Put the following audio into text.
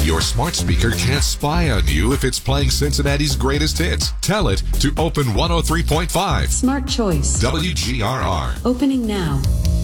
Your smart speaker can't spy on you if it's playing Cincinnati's greatest hits. Tell it to open 103.5. Smart choice. WGRR. Opening now.